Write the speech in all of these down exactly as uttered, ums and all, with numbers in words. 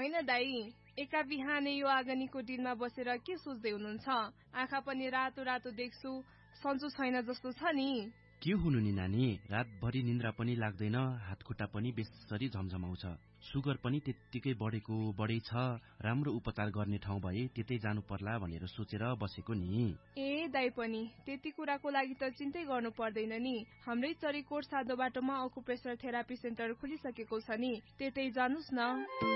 होइन दाई, एका बिहानै यो आगनीको डिलमा बसेर के सोच्दै हुनुहुन्छ? आँखा पनि रातो रातो देख्छु, सन्चो छैन जस्तो छ नि। के हुनु नि नानी, रातभरि निन्द्रा पनि लाग्दैन, हातखुट्टा पनि बेसरी झमझमाउँछ, सुगर पनि त्यत्तिकै बढेको बढै छ। राम्रो उपचार गर्ने ठाउँ भए त्यतै जानु पर्ला भनेर सोचेर बसेको नि। ए दाई पनि त्यति कुराको लागि त चिन्तै गर्नु पर्दैन नि। हाम्रै चरीकोट सादो बाटोमा अकुप्रेसर थेरापी सेन्टर खुलिसकेको छ नि, त्यतै जानुस् न।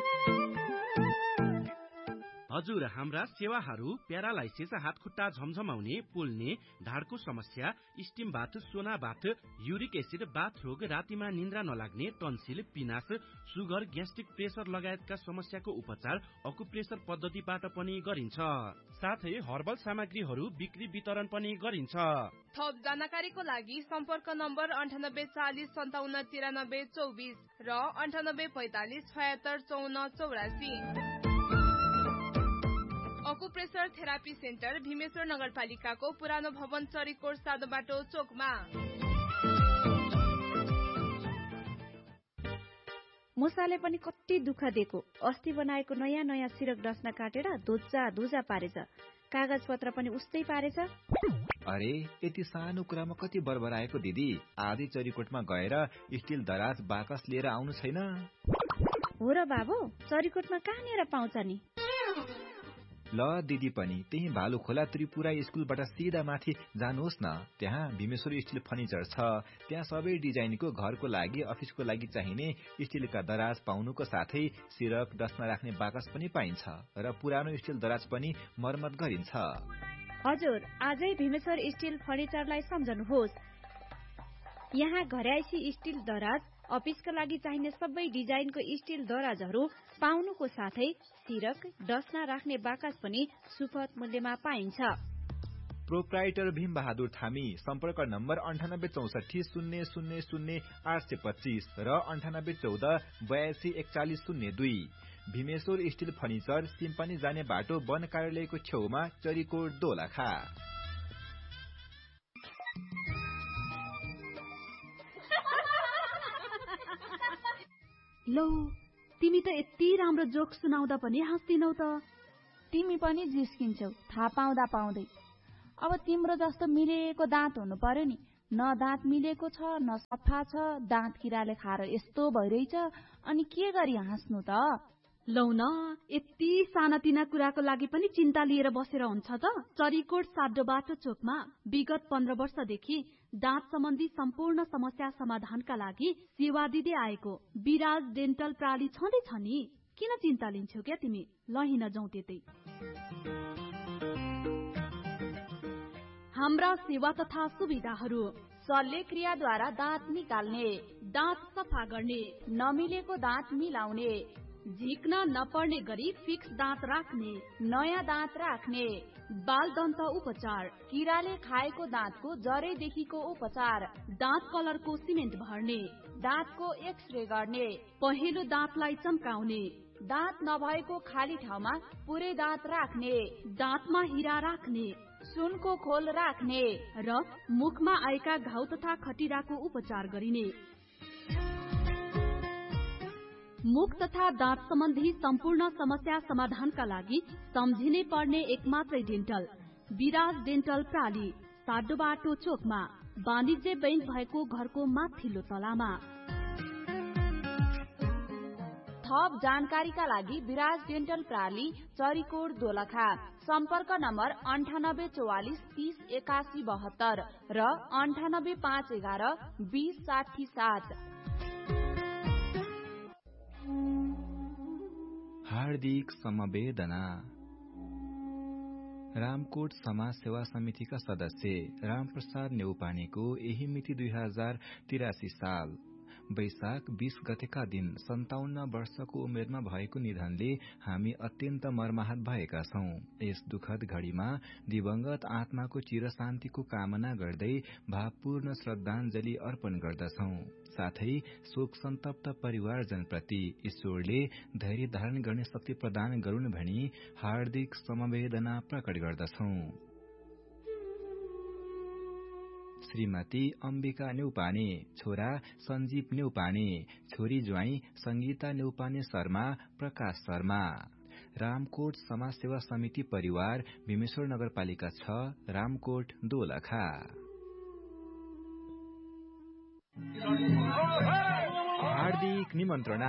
हजुर, हाम्रा सेवाहरू प्यारालाइसिस, हातखुट्टा झमझमाउने, पोल्ने, ढाडको समस्या, स्टिम बाथ, सोना बाथ, युरिक एसिड, बाथ रोग, रातिमा निन्द्रा नलाग्ने, टन्सिल, पिनास, सुगर, ग्यास्ट्रिक, प्रेसर लगायतका समस्याको उपचार अकुप्रेसर पद्धतिबाट पनि गरिन्छ। साथै हर्बल सामग्रीहरू बिक्री वितरण पनि गरिन्छ। थप जानकारीको लागि सम्पर्क नम्बर अन्ठानब्बे चालिस सन्ताउन्न तिरानब्बे चौबिस र अन्ठानब्बे पैतालिस छयत्तर चौन्न चौरासी। अकुप्रेसर थेरापी सेन्टर भीमेश्वर नगरपालिकाको पुरानो भवन चरीकोट सादो बाटो चोकमा। मुसाले पनि कति दुःख दिएको, अस्ति बनाएको नयाँ नयाँ सिरक डस्ना काटेर धुजा धुजा पारेछ, कागज पत्र पनि उस्तै पारेछ। अरे यति सानो कुरामा कति बरबराएको दिदी, आधी चरीकोटमा गएर स्टिल दराज बाकस लिएर आउनु छैन? हो र बाबु, चरीकोटमा कहाँनिर पाउँछ नि? ल दिदी पनि त्यही भालु खोला त्रिपुरा स्कुलबाट सिधा माथि जानुहोस् न, त्यहाँ भीमेश्वर स्टिल फर्निचर छ। त्यहाँ सबै डिजाइनको घरको लागि, अफिसको लागि चाहिने स्टिलका दराज पाउनुको साथै सिरक डस्ना राख्ने बाकस पनि पाइन्छ र पुरानो स्टिल दराज पनि मर्मत गरिन्छ। हजुर, आजै भीमेश्वर स्टिल फर्निचरलाई सम्झनुहोस्। यहाँ घरायसी स्टिल दराज, अफिसका लागि चाहिने सबै डिजाइनको स्टिल दराजहरू पाउनुको साथै सिरक डस्ना राख्ने बाकस पनि सुपथ मूल्यमा पाइन्छ। प्रोप्राइटर भीम बहादुर थामी, सम्पर्क नम्बर अन्ठानब्बे चौसठी शून्य शून्य शून्य आठ सय पच्चीस र अन्ठानब्बे चौध बयासी एकचालिस शून्य दुई। भीमेश्वर स्टिल फर्निचर, सिम्पानी जाने बाटो, वन कार्यालयको छेउमा, चरीकोट दोलखा। लौ, तिमी त यति राम्रो जोक सुनाउँदा पनि हाँस्दिनौ त। तिमी पनि जिस्किन्छौ थाहा पाउँदा पाउँदै। अब तिम्रो जस्तो मिलेको दाँत हुनु पर्यो नि, न दाँत मिलेको छ न सफा छ, दाँत किराले खाएर यस्तो भइरहेछ, अनि के गरी हाँस्नु त? लौ न, यति सानातिना कुराको लागि पनि चिन्ता लिएर बसेर हुन्छ त? चरीकोट साडो बाटो चोकमा विगत पन्ध्र वर्षदेखि दाँत सम्बन्धी सम्पूर्ण समस्या समाधानका लागि सेवा दिँदै आएको विराज डेन्टल प्राली छँदैछ नि। किन चिन्ता लिन्छौ क्या तिमी? ल हिँड जाउँ त्यतै। हाम्रा सेवा तथा सुविधाहरू: शल्यक्रियाद्वारा दाँत निकाल्ने, दाँत सफा गर्ने, नमिलेको दाँत मिलाउने, झिक्न नपर्ने गरी फिक्स दाँत राख्ने, नयाँ दाँत राख्ने, बाल दन्त उपचार, किराले खाएको दाँतको जरैदेखिको उपचार, दाँत कलरको सिमेन्ट भर्ने, दाँतको एक्सरे गर्ने, पहेँलो दाँतलाई चम्काउने, दाँत नभएको खाली ठाउँमा पुरै दाँत राख्ने, दाँतमा हिरा राख्ने, सुनको खोल राख्ने र मुखमा आएका घाउ तथा खटिराको उपचार गरिने। मुख तथा दाँत सम्बन्धी सम्पूर्ण समस्या समाधानका लागि सम्झिनै पर्ने एकमात्रै डेन्टल विराज डेन्टल प्राली, साडो बाटो चोकमा, वाणिज्य बैंक भएको घरको माथिल्लो तलामा। थप जानकारीका लागि विराज डेन्टल प्राली, चरीकोट दोलखा। सम्पर्क नम्बर अन्ठानब्बे चौवालिस तीस एकासी बहत्तर र अन्ठानब्बे पाँच एघार बीस साठी सात। हार्दिक समवेदना। रामकोट समाज सेवा समितिका सदस्य रामप्रसाद नेउपानेको यही मिति दुई हजार तिरासी साल वैशाख बीस गतेका दिन सन्ताउन्न वर्षको उमेरमा भएको निधनले हामी अत्यन्त मर्माहत भएका छौं। यस दुखद घड़ीमा दिवंगत आत्माको चिरशान्तिको कामना गर्दै भावपूर्ण श्रद्धाञ्जलि अर्पण गर्दछौं। साथै शोक सन्तप्त परिवारजनप्रति ईश्वरले धैर्य धारण गर्ने शक्ति प्रदान गरून् भनी हार्दिक समवेदना प्रकट गर्दछौं। श्रीमती अम्बिका न्यौपाने, छोरा सञ्जीव न्यौपाने, छोरी ज्वाइँ संगीता न्यौपाने शर्मा, प्रकाश शर्मा। रामकोट समाजसेवा समिति परिवार भीमेश्वर नगरपालिका छ, रामकोट दोलखा। हार्दिक निमन्त्रणा।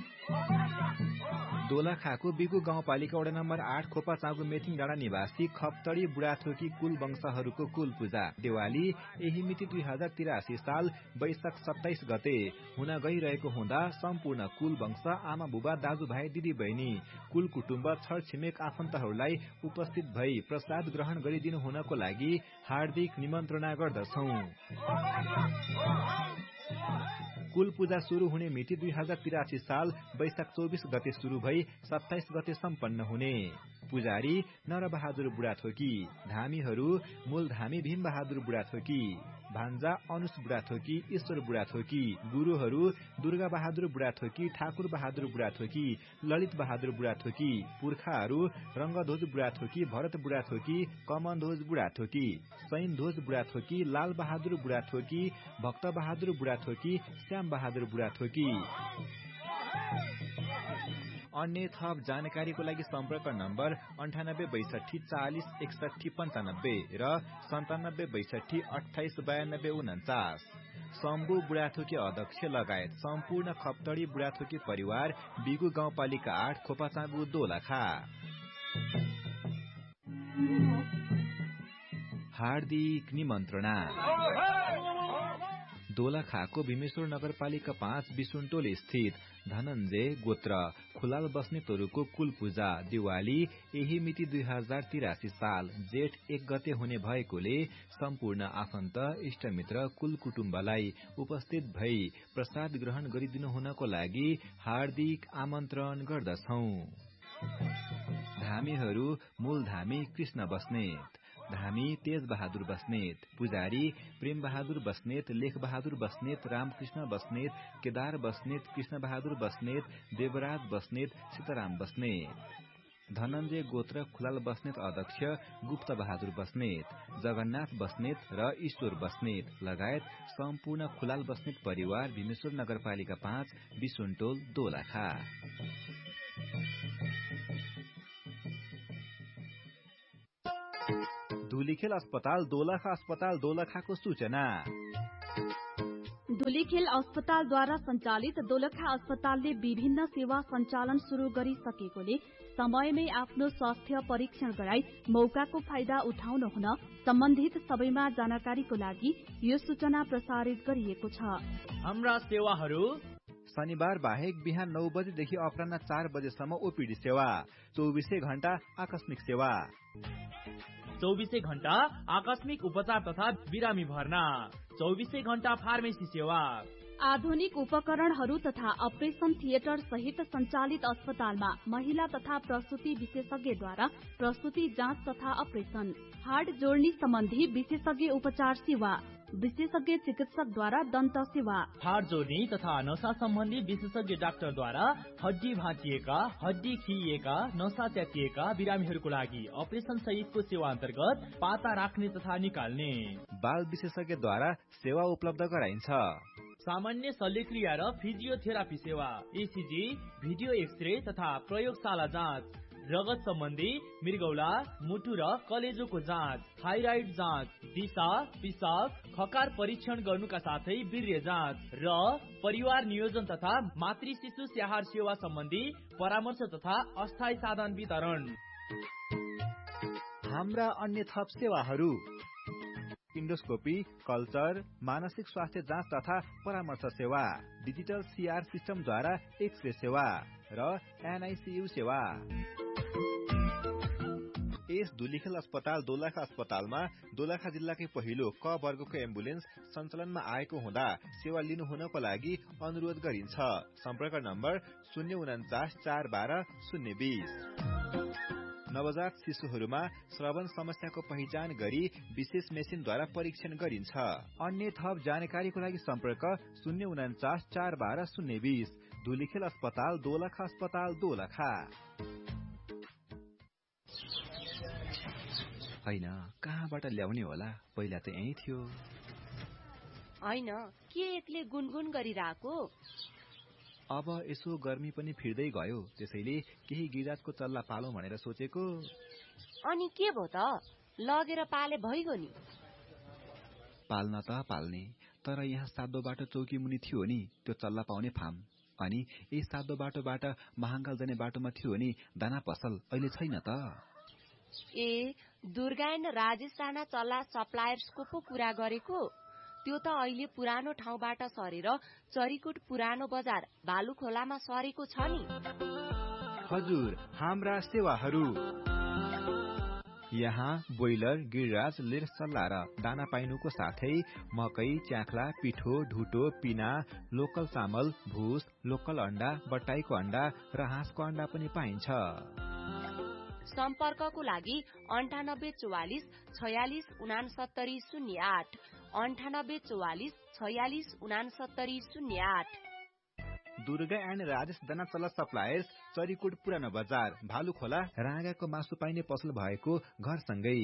दोलखाको बिगु गाउँपालिका वडा नम्बर आठ खोपा चाँगु मेथिङ डाँडा निवासी खप्तडी बुढाथोकी कुल वंशहरूको कुल पूजा दिवाली यही मिति दुई हजार तिरासी साल वैशाख सत्ताइस गते हुन गइरहेको हुँदा सम्पूर्ण कुल वंश आमा बुबा दाजुभाइ दिदी बहिनी कुल कुटुम्ब छर छिमेक आफन्तहरूलाई उपस्थित भई प्रसाद ग्रहण गरिदिनु हुनको लागि हार्दिक निमन्त्रणा गर्दछौं। कुल पूजा शुरू हुने मिति दुई हजार तिरासी साल वैशाख चौबीस गते शुरू भई सत्ताइस गते सम्पन्न हुने। पुजारी नरबहादुर बुढाथोकी, धामीहरू मूल धामी भीम बहादुर बुढाथोकी, भान्जा अनुस बुढाथोकी, ईश्वर बुढाथोकी, गुरुहरू दुर्गा बहादुर बुढाथोकी, ठाकुर बहादुर बुढाथोकी, ललित बहादुर बुढाथोकी, पुर्खाहरू रंगध्वज बुढाथोकी, भरत बुढाथोकी, कमनध्वज बुढाथोकी, सैनध्वज बुढाथोकी, लाल बहादुर बुढाथोकी, भक्त बहादुर बुढाथोकी, श्याम बहादुर बुढाथोकी। अन्य थप जानकारीको लागि सम्पर्क नम्बर अन्ठानब्बे बैसठी चालिस एकसठी पन्चानब्बे र सन्तानब्बे बैसठी अठाइस बयानब्बे उन्चास। शम्भु बुढाथोकी अध्यक्ष लगायत सम्पूर्ण खप्तडी बुढाथोकी परिवार बिगु गाउँपालिका आठ खोपाचाँगु दोलखा। हार्दिक निमन्त्रणा। दोलखाको भीमेश्वर नगरपालिका पाँच बिसुनटोल स्थित धनञ्जय गोत्र खुलाल बस्नेतहरूको कुल पूजा दिवाली यही मिति दुई हजार तिरासी साल जेठ एक गते हुने भएकोले सम्पूर्ण आफन्त इष्टमित्र कुल कुटुम्बलाई उपस्थित भई प्रसाद ग्रहण गरिदिनु हुनको लागि हार्दिक आमन्त्रण गर्दछौं। धामीहरू मूल धामी कृष्ण बस्नेत, धामी तेज बहादुर बस्नेत, पुजारी प्रेम बहादुर बस्नेत, लेख बहादुर बस्नेत, रामकृष्ण बस्नेत, केदार बस्नेत, कृष्ण बहादुर बस्नेत, देवराज बस्नेत, सीताराम बस्नेत। धनञ्जय गोत्र खुलाल बस्नेत अध्यक्ष गुप्त बहादुर बस्नेत, जगन्नाथ बस्नेत र ईश्वर बस्नेत लगायत सम्पूर्ण खुलाल बस्नेत परिवार भीमेश्वर नगरपालिका पाँच बिसुनटोल दोलखा। धुलीखेल अस्पताल दोलखा अस्पताल दोलखाको सूचना। धुलीखेल अस्पतालद्वारा सञ्चालित दोलखा अस्पतालले विभिन्न सेवा सञ्चालन शुरू गरिसकेकोले समयमै आफ्नो स्वास्थ्य परीक्षण गराई मौकाको फाइदा उठाउन हुन सम्बन्धित सबैमा जानकारीको लागि यो सूचना प्रसारित गरिएको छ। हाम्रा सेवाहरू शनिबार बाहेक बिहान नौ बजेदेखि अपराह्न चार बजेसम्म ओपीडी सेवा, चौबिसै घण्टा आकस्मिक सेवा, चौबिसै घण्टा आकस्मिक उपचार तथा बिरामी भर्ना, चौबिसै घण्टा फार्मेसी सेवा। आधुनिक उपकरणहरू तथा अपरेशन थिएटर सहित सञ्चालित अस्पतालमा महिला तथा प्रसुति विशेषज्ञद्वारा प्रसुति जाँच तथा अपरेशन, हाड जोड्नी सम्बन्धी विशेषज्ञ उपचार सेवा, विशेषज्ञ चिकित्सकद्वारा दन्त सेवा, हाड जोड्नी तथा नसा सम्बन्धी विशेषज्ञ डाक्टरद्वारा हड्डी भाँचिएका, हड्डी खिइएका, नसा च्यातिएका बिरामीहरूको लागि अपरेशन सहितको सेवा अन्तर्गत पाता राख्ने तथा निकाल्ने, बाल विशेषज्ञद्वारा सेवा उपलब्ध गराइन्छ। सामान्य शल्यक्रिया र फिजियोथेरापी सेवा, ईसीजी, भिडियो एक्सरे तथा प्रयोगशाला जाँच, रगत सम्बन्धी मृगौला, मुटु र कलेजोको जाँच, थाइराइड जाँच, दिशा, पिसाब, खकार परीक्षण गर्नुका साथै वीर्य जाँच र परिवार नियोजन तथा मातृ शिशु स्याहार सेवा सम्बन्धी परामर्श तथा अस्थायी साधन वितरण। हाम्रा अन्य थप सेवाहरू इन्डोस्कोपी, कल्चर, मानसिक स्वास्थ्य जाँच तथा परामर्श सेवा, डिजिटल सीआर सिस्टमद्वारा एक्सरे सेवा र एनआईसीयू सेवा। यस धुलीखेल अस्पताल दोलखा अस्पतालमा दोलखा जिल्लाकै पहिलो क वर्गको एम्बुलेन्स सञ्चालनमा आएको हुँदा सेवा लिनु हुनको लागि अनुरोध गरिन्छ। सम्पर्क नम्बर शून्य उन्चास चार बाह्र शून्य बीस। नवजात शिशुहरूमा श्रवण समस्याको पहिचान गरी विशेष मेसिनद्वारा परीक्षण गरिन्छ। अन्य थप जानकारीको लागि सम्पर्क शून्य उन्चास चार बाह्र शून्य बीस। धुलीखेल अस्पताल दोलखा अस्पताल दोलखा। होइन, कहाँबाट ल्याउने होला, पहिला त यही थियो। होइन, के एक्लै गुनगुन गरिरहेको? अब यसो गर्मी पनि फिर्दै गयो, त्यसैले केही गिराजको चल्ला पालौं भनेर सोचेको। अनि के भो त, लगेर पाले भइगयो नि। पाल्न त पाल्ने, तर यहाँ सातो बाटो चौकी मुनि थियो नि त्यो चल्ला पाउने फार्म, अनि यही सातो बाटोबाट महाङ्काल जाने बाटोमा थियो नि दाना पसल, अहिले छैन त। ए, दुर्गा एन्ड राजेश राणा चल्ला सप्लायर्सको पो कुरा गरेको? त्यो त अहिले पुरानो ठाउँबाट सरेर चरीकोट पुरानो बजार भालुखोलामा सरेको छ नि। हजुर, हाम्रा सेवाहरू यहाँ बोइलर, गिरिराज, लिर सल्ला र दाना पाइनुको साथै मकै, च्याख्ला, पिठो, ढुटो, पिना, लोकल चामल, भुस, लोकल अण्डा, बट्टाईको अण्डा र हाँसको अण्डा पनि पाइन्छ। सम्पर्कको लागि अन्ठानब्बे चौवालिस छयालिस उनासत्तरी शून्य आठ अन्ठानब्बे चौवालिस छयालिस उनासत्तरी शून्य आठ। दुर्गा एन्ड राजेश दाना चल्ला सप्लायर्स, चरीकोट पुरानो बजार भालुखोला, राँगाको मासु पाइने पसल भएको घरसँगै।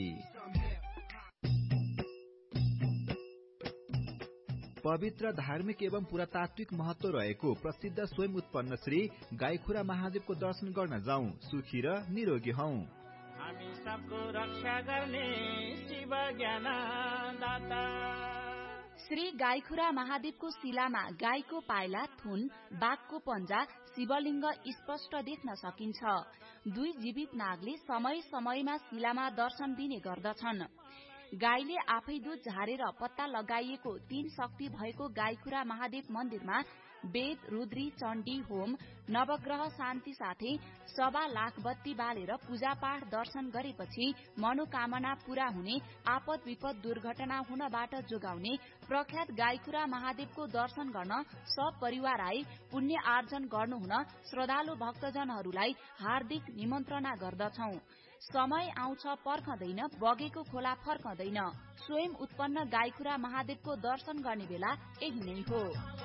पवित्र, धार्मिक एवं पुरातात्विक महत्व रहेको प्रसिद्ध स्वयं उत्पन्न श्री गाईखुरा महादेवको दर्शन गर्न जाउँ, सुखी र निरोगी हौं। हामी सबको रक्षा गर्ने शिव ज्ञान दाता। श्री गाईखुरा महादेवको शिलामा गाईको पाइला, थुन, बाघको पञ्जा, शिवलिङ्ग स्पष्ट देख्न सकिन्छ। दुई जीवित नागले समय समयमा शिलामा दर्शन दिने गर्दछन्। गाईले आफै दूध झारेर पत्ता लगाइएको तीन शक्ति भएको गाईखुरा महादेव मन्दिरमा वेद, रुद्री, चण्डी होम, नवग्रह शान्ति साथै सवा लाख बत्ती बालेर पूजापाठ दर्शन गरेपछि मनोकामना पूरा हुने, आपद विपद दुर्घटना हुनबाट जोगाउने प्रख्यात गाईखुरा महादेवको दर्शन गर्न सब परिवार आई पुण्य आर्जन गर्नुहुन श्रद्धालु भक्तजनहरूलाई हार्दिक निमन्त्रणा गर्दछौं। समय आउँछ पर्खदैन, बगेको खोला फर्कदैन। स्वयं उत्पन्न गाईखुरा महादेवको दर्शन गर्ने बेला यही नै हो।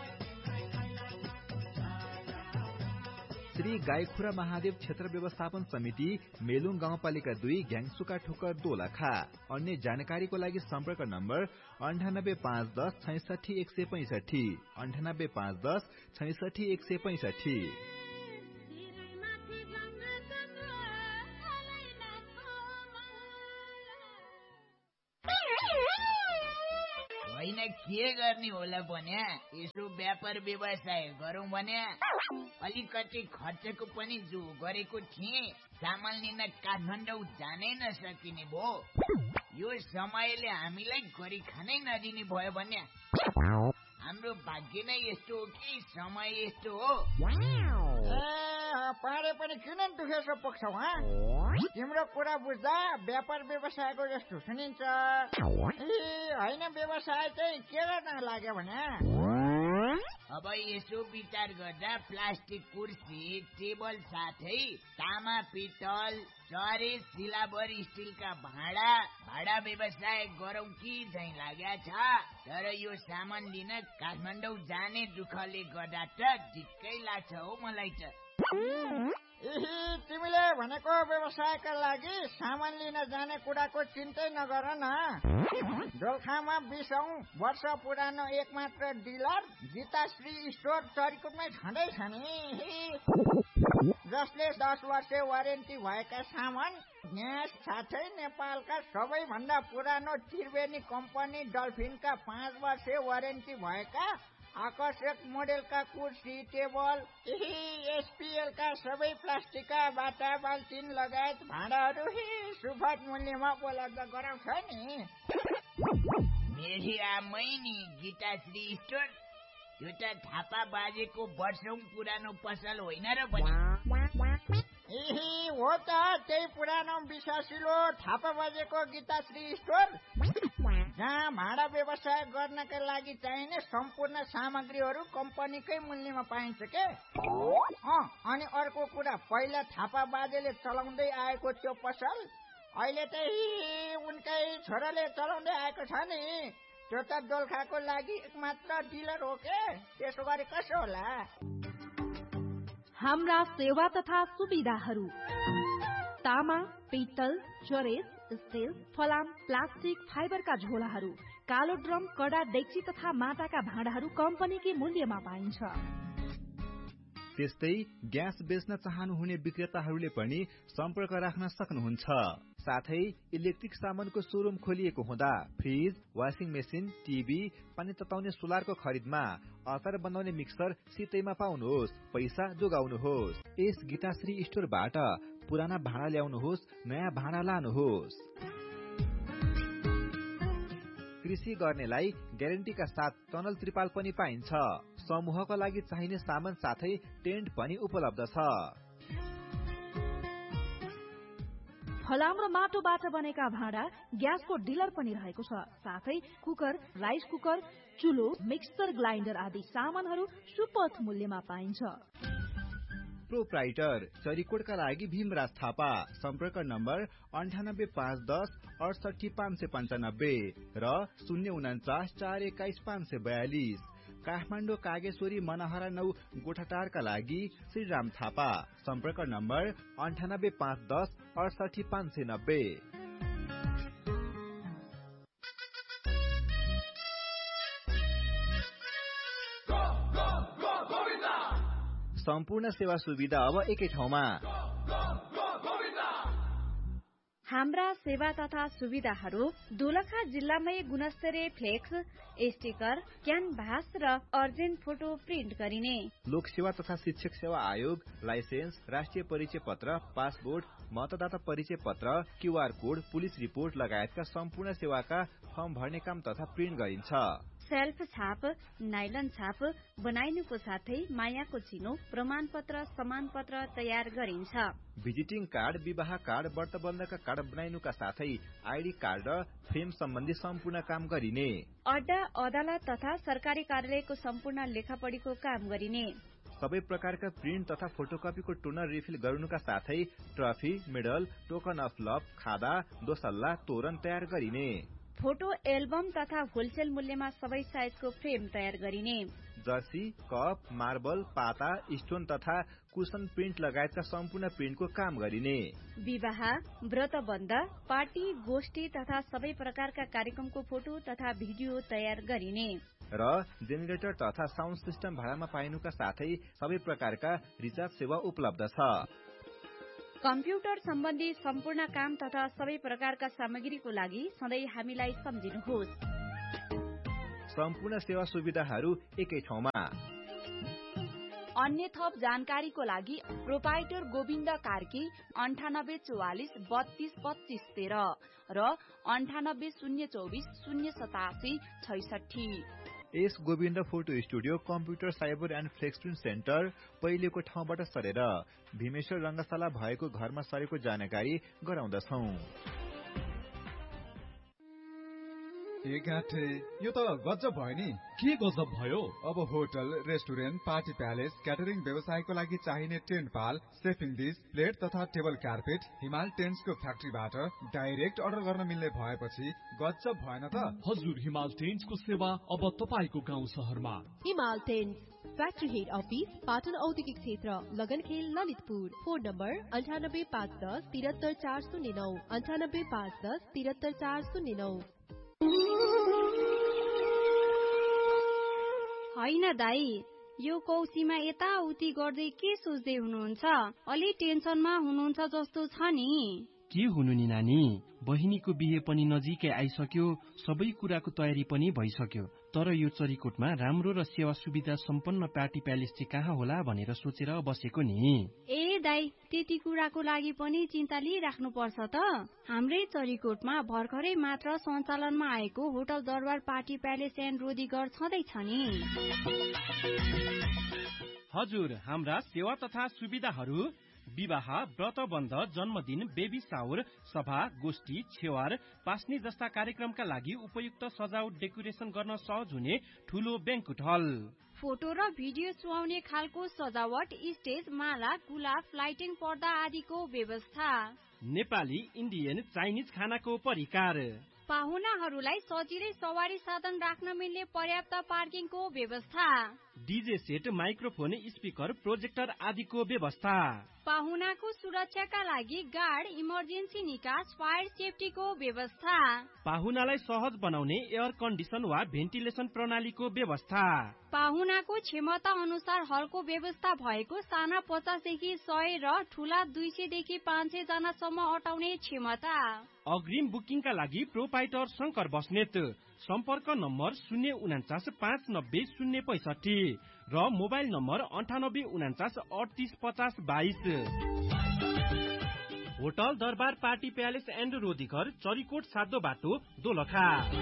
श्री गाईखुरा महादेव क्षेत्र व्यवस्थापन समिति, मेलुङ गाउँपालिका दुई, घ्याङसुका ठोकर दोलखा। अन्य जानकारीको लागि सम्पर्क नम्बर अन्ठानब्बे पाँच दस छैसठी एक सय पैंसठी अन्ठानब्बे पाँच दस छैसठी एक सय पैंसठी। होइन, के गर्ने होला भने यसो व्यापार व्यवसाय गरौँ भने अलिकति खर्चको पनि जो गरेको थिएँ, सामान लिन काठमाडौँ जानै नसकिने भयो। यो समयले हामीलाई गरी खानै नदिने भयो भने हाम्रो भाग्य नै यस्तो हो कि समय यस्तो हो। पारे पनि किन दुखेसो पुग्छौ? तिम्रो कुरा बुझ्दा व्यापार व्यवसायको जस्तो सुनिन्छ। होइन, व्यवसाय चाहिँ के गर्न लाग्यो भने अब यसो विचार गर्दा प्लास्टिक कुर्सी, टेबल साथै तामा, पितल, चरे, सिलाबर, स्टिलका भाँडा भाडा व्यवसाय गरौँ कि झैँ लाग्या छ। तर यो सामान लिन काठमाडौँ जाने दुःखले गर्दा त दिक्कै लाग्छ हो मलाई त। तिमीले भनेको व्यवसायका लागि सामान लिन जाने कुराको चिन्तै नगर न। दोलखामा बीसौं वर्ष पुरानो एकमात्र डिलर गीताश्री स्टोर चरीकोटमै छँदैछ नि, जसले दस वर्ष वारेन्टी भएका सामान, ग्यास साथै नेपालका सबैभन्दा पुरानो त्रिवेणी कम्पनी डल्फिनका पाँच वर्ष वारेन्टी भएका आकर्षक मोडेलका कुर्सी, टेबल, एसपीएलका सबै प्लास्टिकका बाटा, बाल्टिन लगायत भाँडाहरू सुपथ मूल्यमा उपलब्ध गराउँछ नि। मेरी आमै नि गीताश्री स्टोर, यो त थापा बाजेको वर्षौं पुरानो पसल होइन र पनि? हो त, त्यही पुरानो विश्वासिलो थापा बाजेको गीताश्री स्टोर, जहाँ भाडा व्यवसाय गर्नका लागि चाहिने सम्पूर्ण सामग्रीहरू कम्पनीकै मूल्यमा पाइन्छ के। अनि अर्को कुरा, पहिला थापा बाजेले चलाउँदै आएको त्यो पसल अहिले त उनकै छोराले चलाउँदै आएको छ नि। त्यो त दोलखाको लागि एकमात्र डिलर हो के, त्यसो गरे कसो होला? हाम्रा सेवा तथा सुविधाहरू: तामा, पित्तल, चरेस, स्टिल, फलाम, प्लास्टिक, फाइबरका झोलाहरू, कालो ड्रम, कडा डेक्ची तथा माटाका भाँडाहरू कम्पनीकै मूल्यमा पाइन्छ। त्यस्तै ग्यास बेच्न चाहनुहुने विक्रेताहरूले पनि सम्पर्क राख्न सक्नुहुन्छ। साथै इलेक्ट्रिक सामानको शोरूम खोलिएको हुँदा फ्रिज, वाशिङ मेसिन, टिभी, पानी तताउने सोलरको खरिदमा अचार बनाउने मिक्सर सितैमा पाउनुहोस्, पैसा जोगाउनुहोस्। यस गीताश्री स्टोरबाट पुराना भाँडा ल्याउनुहोस्, नयाँ भाँडा लानुहोस्। कृषि गर्नेलाई ग्यारेन्टीका साथ टनल त्रिपाल पनि पाइन्छ। समूहका लागि चाहिने सामान साथै टेन्ट पनि उपलब्ध छ। फलाम र माटोबाट बनेका भाँडा ग्यासको डिलर पनि रहेको छ। साथै cooker, rice cooker, चुलो, mixer grinder आदि सामानहरू सुपथ मूल्यमा पाइन्छ। प्रोप्राइटर चरीकोटका लागि भीमराज थापा। सम्पर्क नम्बर अन्ठानब्बे पाँच दस अडसठी पाँच सय पन्चानब्बे र शून्य उन्चास चार एक्काइस पाँच सय बयालिस। काठमाडौँ कागेश्वरी मनहरा नौ गोठाटारका लागि श्रीराम थापा। सम्पर्क नम्बर अन्ठानब्बे पाँच दस अडसठी पाँच सय नब्बे। सम्पूर्ण सेवा सुविधा अब एकै ठाउँमा। हाम्रा सेवा तथा सुविधाहरू दोलखा जिल्लामै गुणस्तरीय फ्लेक्स, स्टिकर, क्यानभास र अर्जेन्ट फोटो प्रिन्ट गरिने। लोक सेवा तथा शिक्षक सेवा आयोग, लाइसेन्स, राष्ट्रिय परिचय पत्र, पासपोर्ट, मतदाता परिचय पत्र, क्यूआर कोड, पुलिस रिपोर्ट लगायतका सम्पूर्ण सेवाका फर्म भर्ने काम तथा प्रिन्ट गरिन्छ। सेल्फ छाप, नाइलन छाप बनाइनुको साथै मायाको चिनो, प्रमाण पत्र, समान पत्र तयार गरिन्छ। भिजिटिङ कार्ड, विवाह कार्ड, व्रतबन्धका कार्ड बनाइनुका साथै आइडी कार्ड र फ्रेम सम्बन्धी सम्पूर्ण काम गरिने। अड्डा, अदालत तथा सरकारी कार्यालयको सम्पूर्ण लेखापढीको काम गरिने। सबै प्रकारका प्रिन्ट तथा फोटोकपीको टोनर रिफिल गर्नुका साथै trophy, medal, token of love, खादा, दोसल्ला, तोरण तयार गरिने। फोटो एल्बम तथा होलसेल मूल्यमा सबै साइजको फ्रेम तयार गरिने। जर्सी, कप, मार्बल, पाता, स्टोन तथा कुसन प्रिन्ट लगायतका सम्पूर्ण प्रिन्टको काम गरिने। विवाह, व्रतबन्ध, पार्टी, गोष्ठी तथा सबै प्रकारका कार्यक्रमको फोटो तथा भिडियो तयार गरिने। र जेनेरेटर तथा साउन्ड सिस्टम भाडामा पाइनुका साथै सबै प्रकारका रिचार्ज सेवा उपलब्ध छ। कम्प्युटर सम्बन्धी सम्पूर्ण काम तथा सबै प्रकारका सामग्रीको लागि सधैँ हामीलाई सम्झिनुहोस्। सम्पूर्ण सेवा सुविधाहरू एकै ठाउँमा। अन्य थप जानकारीको लागि प्रोपाइटर गोविन्द कार्की अन्ठानब्बे चौवालिस बत्तीस पच्चीस तेह्र र अन्ठानब्बे शून्य चौबिस शून्य सतासी छैसठी। S Govind photo studio, computer, cyber and flex print centre पहिलेको ठाउँबाट सरेर भीमेश्वर रंगशाला भएको घरमा सरेको जानकारी गराउँदछौ। ए गाठे, यो त गजब भयो नि। के गजब भयो? अब hotel, restaurant, party palace, catering व्यवसायको लागि चाहिने टेन्ट पाल, सेफिङ डिस, प्लेट तथा टेबल कार्पेट हिमाल टेन्ट्सको फ्याक्ट्रीबाट डाइरेक्ट अर्डर गर्न मिल्ने भएपछि गजब भएन त? हजुर, हिमाल टेन्ट्सको सेवा अब तपाईको गाउँ शहरमा। हिमाल tents, factory head office, Patan औद्योगिक क्षेत्र, लगनखेल, ललितपुर। फोन नम्बर अन्ठानब्बे पाँच दस तिहत्तर चार शून्य नौ अन्ठानब्बे पाँच दस तिहत्तर चार शून्य नौ। होइन दाई, यो कौशीमा यताउति गर्दै के सोच्दै हुनुहुन्छ? अलि टेन्सनमा हुनुहुन्छ जस्तो छ नि। के हुनु नि नानी, बहिनीको बिहे पनि नजिकै आइसक्यो, सबै कुराको तयारी पनि भइसक्यो। तर यो चरीकोटमा राम्रो र सेवा सुविधा सम्पन्न पार्टी प्यालेस चाहिँ कहाँ होला भनेर सोचेर बसेको नि। ए दाई, त्यति कुराको लागि पनि चिन्ता लिइराख्नु पर्छ त। हाम्रै चरीकोटमा भर्खरै मात्र सञ्चालनमा आएको होटल दरबार पार्टी प्यालेस एन्ड रोदीगढ छँदैछ नि। हजुर, हाम्रा सेवा तथा सुविधाहरू विवाह, व्रतबन्ध, जन्मदिन, बेबी सावर, सभा, गोष्ठी, छेवार, पास्ने जस्ता कार्यक्रमका लागि उपयुक्त सजावट डेकोरेसन गर्न सहज हुने ठूलो बैंक्वेट हल। फोटो र भिडियो सुहाउने खालको सजावट, स्टेज, माला, गुलाब, लाइटिङ, पर्दा आदिको व्यवस्था। नेपाली, इन्डियन, चाइनिज खानाको परिकार। पाहुनाहरूलाई सजिलै सवारी साधन राख्न मिल्ने पर्याप्त पार्किङको व्यवस्था। DJ set, microphone, speaker, projector आदिको व्यवस्था। पाहुनाको सुरक्षाका लागि गार्ड, इमर्जेन्सी निकास, फायर सेफ्टीको व्यवस्था। पाहुनालाई सहज बनाउने एयर कन्डिसन वा भेन्टिलेसन प्रणालीको व्यवस्था। पाहुनाको क्षमता अनुसार हलको व्यवस्था भएको साना पचास देखि सय र ठूला दुई सय देखि पाँच सय जनासम्म अटाउने क्षमता। अग्रिम बुकिङका लागि प्रोपाइटर शंकर बस्नेत। सम्पर्क नम्बर शून्य उनाचास पाँच नब्बे शून्य पैसठी र मोबाइल नम्बर अन्ठानब्बे उनाचास अडतिस पचास बाइस। होटल दरबार पार्टी प्यालेस एन्ड रोधीघर, चरीकोट सातो बाटो, दोलखा।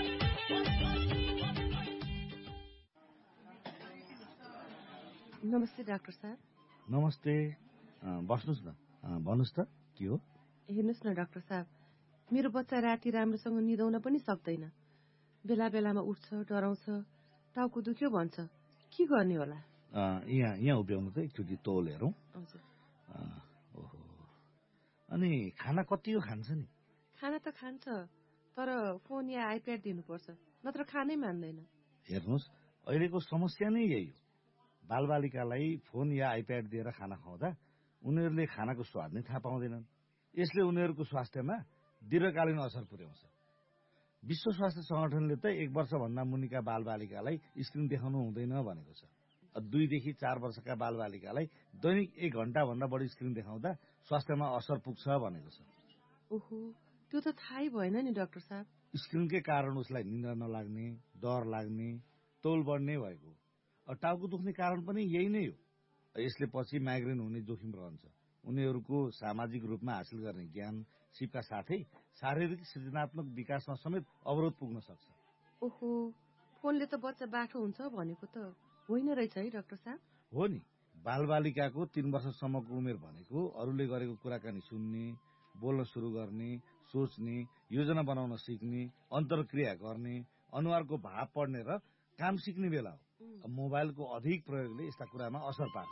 नमस्ते डाक्टर साहब। नमस्ते, बस्नुहोस् न। भन्नुहोस् त के हो? हेर्नुहोस् न डाक्टर साहब, मेरो बच्चा राति राम्रोसँग निदाउन पनि सक्दैन। बेला बेलामा उठ्छ, डराउँछ, टाउको दुख्यो भन्छ। के गर्ने होला? यहाँ यहाँ उभ्याउनु त एकचोटि तौल हेरौँ। हजुर। ओहो, अनि खाना कति हो खान्छ नि? खाना त खान्छ, तर फोन या आइप्याड दिनुपर्छ, नत्र खानै मान्दैन। हेर्नुहोस्, अहिलेको समस्या नै यही हो। बालबालिकालाई फोन या आइप्याड दिएर खाना खुवाउँदा उनीहरूले खानाको स्वाद नै थाहा पाउँदैनन्। यसले उनीहरूको स्वास्थ्यमा दीर्घकालीन असर पुर्याउँछ। विश्व स्वास्थ्य संगठनले त एक वर्षभन्दा मुनिका बालबालिकालाई स्क्रिन देखाउनु हुँदैन भनेको छ। दुईदेखि चार वर्षका बालबालिकालाई दैनिक एक घण्टाभन्दा बढी स्क्रिन देखाउँदा स्वास्थ्यमा असर पुग्छ भनेको छ। ओहो, त्यो त थाहै भएन नि डाक्टर साहब। स्क्रिनकै कारण उसलाई निन्द्रा नलाग्ने, डर लाग्ने, तौल बढ्ने भएको। टाउको दुख्ने कारण पनि यही नै हो। यसले पछि माइग्रेन हुने जोखिम रहन्छ। उनीहरूको सामाजिक रूपमा हासिल गर्ने ज्ञान सिपका साथै शारीरिक सृजनात्मक विकासमा समेत अवरोध पुग्न सक्छ। ओहो, फोनले त बच्चा बाठो हुन्छ भनेको त होइन रहेछ है डाक्टर साहब? हो नि, बालबालिकाको तीन वर्षसम्मको उमेर भनेको अरूले गरेको कुराकानी सुन्ने, बोल्न सुरु गर्ने, सोच्ने, योजना बनाउन सिक्ने, अन्तर्क्रिया गर्ने, अनुहारको भाव पढ्ने र काम सिक्ने बेला हो। मोबाइलको अधिक प्रयोगले यस्ता कुरामा असर पार्छ।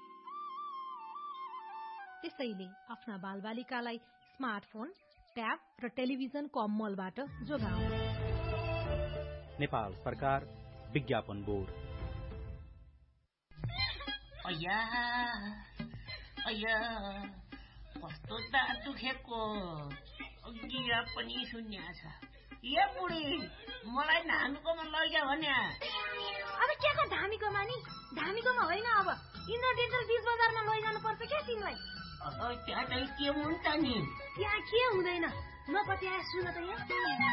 त्यसैले आफ्ना बालबालिकालाई स्मार्टफोन, ट्याब र टेलिभिजनको अमलबाट जोगाउँ। नेपाल सरकार विज्ञापन बोर्ड। अया अया कस्तो दाँत दुखेको, गिरा पनि शून्य छ। ए बुढी, मलाई धामीकोमा लैजा भने। अब के को धामीकोमा नि? धामीकोमा होइन, अब इन्द्र डेन्टल बीच बजारमा लैजानु पर्छ क्या तिमीलाई। त्यहाँ चाहिँ के हुन्छ नि? त्यहाँ के हुँदैन, म कति आए सुन त यहाँ।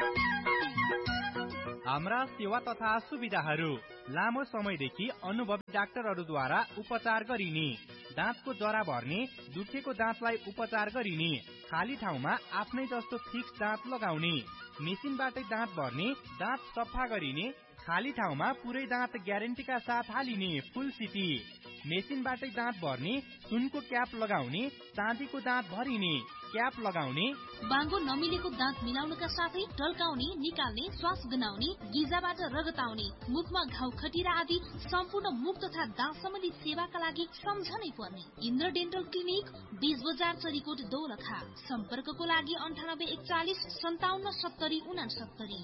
हाम्रा सेवा तथा सुविधाहरू लामो समयदेखि अनुभवी डाक्टरहरूद्वारा उपचार गरिने, दाँतको जरा भर्ने, दुखेको दाँतलाई उपचार गरिने, खाली ठाउँमा आफ्नै जस्तो फिक्स दाँत लगाउने, मेसिनबाटै दाँत भर्ने, दाँत सफा गरिने, खाली ठाउँमा पुरै दाँत ग्यारेन्टीका साथ हालिने फुल सिटी, मेसिनबाटै दाँत भर्ने, सुनको क्याप लगाउने, चाँदीको दाँत भरिने, क्याप लगाउने, बाङ्गो नमिलेको दाँत मिलाउनका साथै टल्काउने, निकाल्ने, श्वास गनाउने, गिजाबाट रगत आउने, मुखमा घाउ खटिरा आदि सम्पूर्ण मुख तथा दाँत सम्बन्धी सेवाका लागि सम्झनै पर्ने इन्द्र डेन्टल क्लिनिक, बीस बजार, चरीकोट, दोलखा। सम्पर्कको लागि अन्ठानब्बे एकचालिस सन्ताउन्न सत्तरी उनासत्तरी।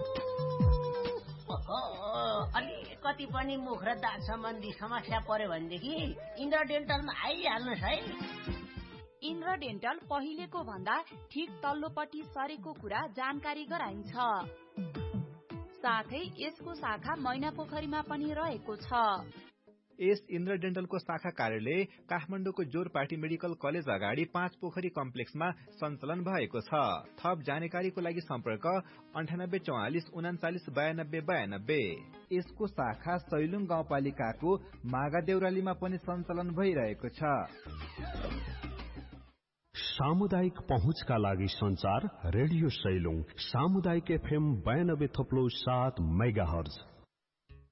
अलिकति पनि मुख र दाँत सम्बन्धी समस्या पर्यो भनेदेखि इन्द्र डेन्टलमा आइहाल्नुहोस् है। इन्द्र डेन्टल पहिलेको भन्दा ठिक तल्लोपट्टि सरेको कुरा जानकारी गराइन्छ। साथै यसको शाखा मैना पोखरीमा पनि रहेको छ। यस इन्द्र डेन्टलको शाखा कार्यालय काठमाडौँको जोरपाटी मेडिकल कलेज अगाडि पाँच पोखरी कम्प्लेक्समा सञ्चालन भएको छ। थप जानकारीको लागि सम्पर्क अन्ठानब्बे चौवालिस उनाचालिस बयानब्बे बयानब्बे। यसको शाखा सैलुङ गाउँपालिकाको मागा देउरालीमा पनि सञ्चालन भइरहेको छ। सामुदायिक पहुँचका लागि संचार रेडियो सैलुङ सामुदायिक एफएम बयानब्बे थप्लो सात मेगाहर्ज